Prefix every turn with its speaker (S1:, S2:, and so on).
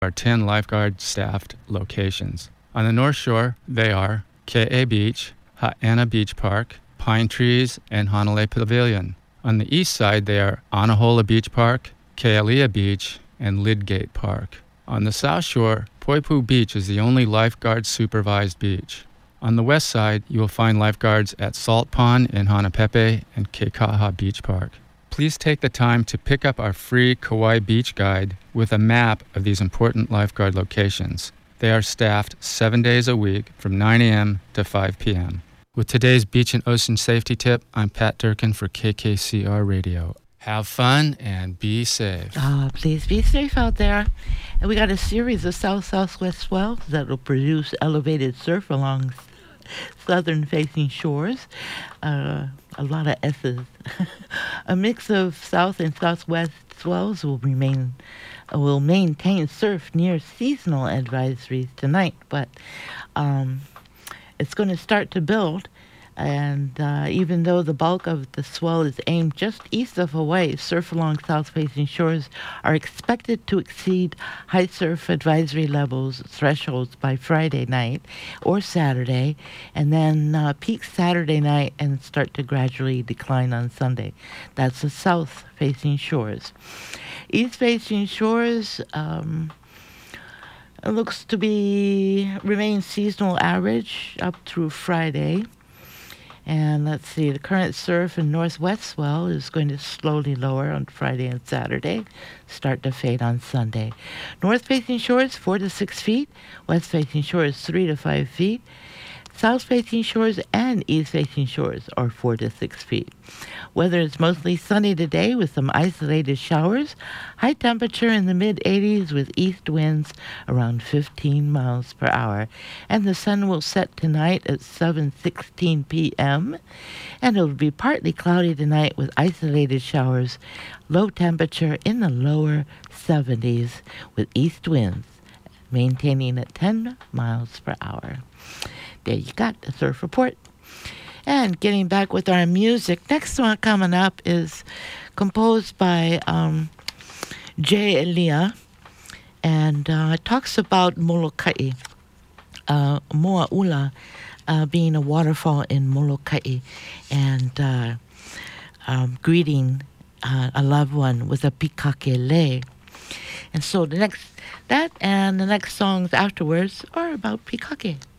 S1: our 10 lifeguard staffed locations. On the North Shore, they are Ke'e Beach, Ha'ana Beach Park, Pine Trees, and Hanalei Pavilion. On the east side, they are Anahola Beach Park, Kealia Beach, and Lydgate Park. On the south shore, Poipu Beach is the only lifeguard-supervised beach. On the west side, you will find lifeguards at Salt Pond in Hanapepe and Kekaha Beach Park. Please take the time to pick up our free Kauai Beach Guide with a map of these important lifeguard locations. They are staffed 7 days a week from 9 a.m. to 5 p.m. With today's beach and ocean safety tip, I'm Pat Durkin for KKCR Radio. Have fun and be safe.
S2: Please be safe out there. And we got a series of south-southwest swells that will produce elevated surf along southern-facing shores. A lot of S's. A mix of south and southwest swells will maintain surf near seasonal advisories tonight, but it's going to start to build. And even though the bulk of the swell is aimed just east of Hawaii, surf along south-facing shores are expected to exceed high surf advisory levels thresholds by Friday night or Saturday, and then peak Saturday night and start to gradually decline on Sunday. That's the south-facing shores. East-facing shores looks to remain seasonal average up through Friday. And let's see, the current surf in northwest swell is going to slowly lower on Friday and Saturday, start to fade on Sunday. North-facing shores, 4 to 6 feet. West-facing shores, 3 to 5 feet. South-facing shores and east-facing shores are 4 to 6 feet. Weather is mostly sunny today with some isolated showers. High temperature in the mid-80s with east winds around 15 miles per hour. And the sun will set tonight at 7:16 p.m. And it will be partly cloudy tonight with isolated showers. Low temperature in the lower 70s with east winds maintaining at 10 miles per hour. There you got the surf report. And getting back with our music, next one coming up is composed by Jay Elia, and it talks about Molokai, Moa'ula, being a waterfall in Molokai, and greeting a loved one with a pikakele. And so the next songs afterwards are about pikake.